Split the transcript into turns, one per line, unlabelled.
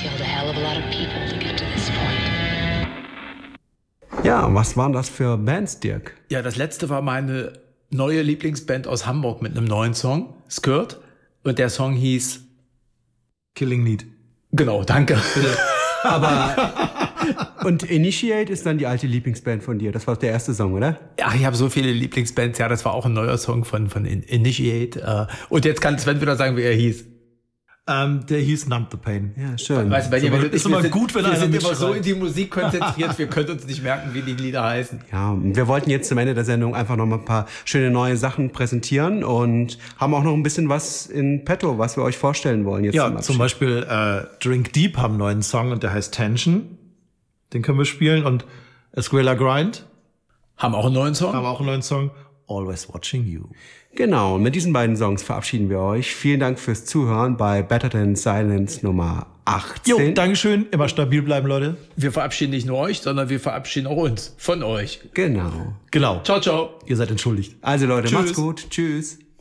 killed a hell of a lot of people to get to this point.
Ja, was waren das für Bands, Dirk?
Ja, das letzte war meine neue Lieblingsband aus Hamburg mit einem neuen Song, Skirt. Und der Song hieß
Killing Need.
Genau, danke.
Aber und Initiate ist dann die alte Lieblingsband von dir. Das war der erste Song, oder?
Ja, ich habe so viele Lieblingsbands. Ja, das war auch ein neuer Song von Initiate. Und jetzt kann Sven wieder sagen, wie er hieß.
Der hieß Numb the Pain.
Ja, schön.
Weißt du, bei dir,
ist immer gut, wenn
wir
einer
sind immer so
mitschreit.
in die Musik konzentriert, wir können uns nicht merken, wie die Lieder heißen.
Ja, wir wollten jetzt zum Ende der Sendung einfach noch mal ein paar schöne neue Sachen präsentieren und haben auch noch ein bisschen was in petto, was wir euch vorstellen wollen. Jetzt
Ja, zum Beispiel Drink Deep haben einen neuen Song und der heißt Tension. Den können wir spielen. Und Esquela Grind
Haben auch einen neuen Song?
haben auch einen neuen Song. Always Watching You.
Genau, und mit diesen beiden Songs verabschieden wir euch. Vielen Dank fürs Zuhören bei Better Than Silence Nummer 18.
Jo, Dankeschön. Immer stabil bleiben, Leute.
Wir verabschieden nicht nur euch, sondern wir verabschieden auch uns von euch.
Genau.
Genau.
Ciao, ciao.
Ihr seid entschuldigt.
Also Leute,
Tschüss.
macht's gut. Tschüss.